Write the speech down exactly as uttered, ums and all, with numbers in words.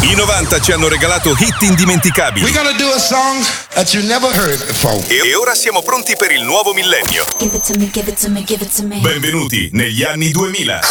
I novanta ci hanno regalato hit indimenticabili. We're gonna do a song that you never heard before. E ora siamo pronti per il nuovo millennio. Give it to me, give it to me, give it to me. Benvenuti negli anni duemila.